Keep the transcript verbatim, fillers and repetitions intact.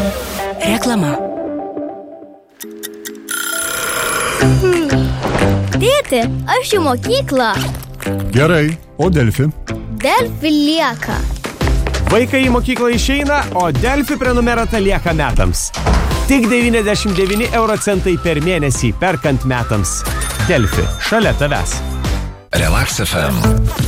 Reklama. Tėti, aš į mokyklą. Gerai, o Delfi? Delfi lieka. Vaikai į mokyklą išeina, o Delfi prenumerata lieka metams. Tik devyniasdešimt devyni euro centai per mėnesį perkant metams. Delfi, šalia tavęs. Relax F M.